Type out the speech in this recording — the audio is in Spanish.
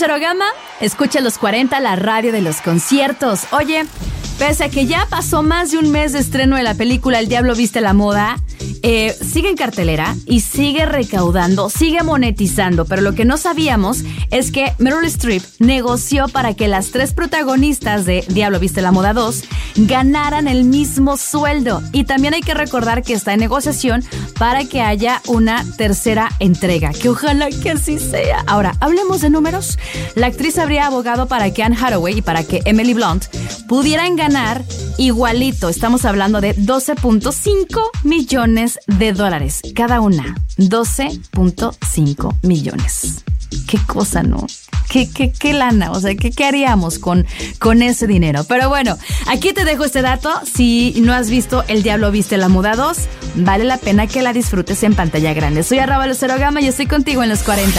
Lucero Gama, escucha los 40, la radio de los conciertos. Oye, pese a que ya pasó más de un mes de estreno de la película El Diablo Viste la Moda, sigue en cartelera y sigue recaudando, sigue monetizando, pero lo que no sabíamos es que Meryl Streep negoció para que las 3 protagonistas de Diablo Viste la Moda 2 ganaran el mismo sueldo, y también hay que recordar que está en negociación para que haya una tercera entrega, que ojalá que así sea. Ahora, hablemos de números. La actriz habría abogado para que Anne Hathaway y para que Emily Blunt pudieran ganar igualito. Estamos hablando de $12.5 millones cada una. 12.5 millones. Qué cosa, ¿no? ¿Qué lana? O sea, ¿qué haríamos con ese dinero? Pero bueno, aquí te dejo este dato. Si no has visto El Diablo Viste la Moda 2, vale la pena que la disfrutes en pantalla grande. Soy @Lucero Gama y estoy contigo en los 40.